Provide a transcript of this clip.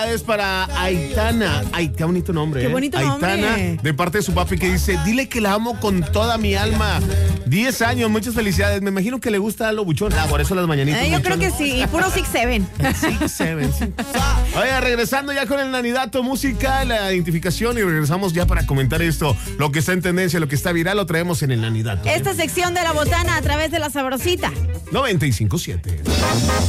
felicidades para Aitana. Ay, qué bonito nombre. Qué bonito Aitana, nombre. de parte de su papi, que dice, dile que la amo con toda mi alma. 10 años, muchas felicidades. Me imagino que le gusta lo buchón. Por eso las mañanitas. Yo creo que sí, y puro 6-7. 6-7, sí. Oiga, regresando ya con el Nanidato Música, la identificación, y regresamos ya para comentar esto. Lo que está en tendencia, lo que está viral, lo traemos en el Nanidato. Esta sección de la botana a través de la Sabrosita. 95.7.